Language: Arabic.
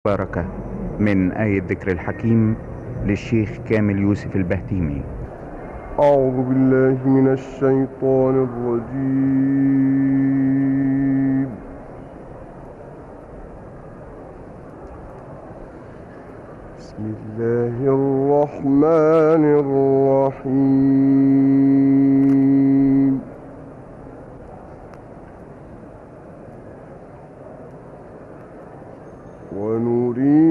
بركة من آية ذكر الحكيم للشيخ كامل يوسف البهتيمي. أعوذ بالله من الشيطان الرجيم. بسم الله الرحمن الرحيم. ونريد